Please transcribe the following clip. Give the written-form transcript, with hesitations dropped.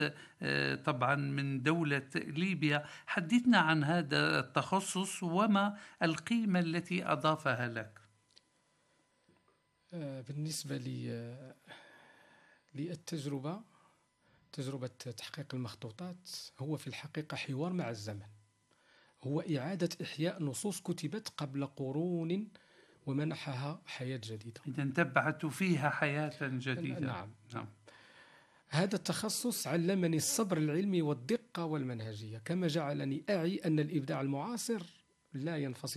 طبعا من دولة ليبيا. حدثنا عن هذا التخصص وما القيمة التي أضافها لك. بالنسبة للتجربة، تجربة تحقيق المخطوطات هو في الحقيقة حوار مع الزمن، هو إعادة إحياء نصوص كتبت قبل قرون ومنحها حياة جديدة. إذا تبعت فيها حياة جديدة. نعم. نعم. هذا التخصص علمني الصبر العلمي والدقة والمنهجية، كما جعلني أعي أن الإبداع المعاصر لا ينفصل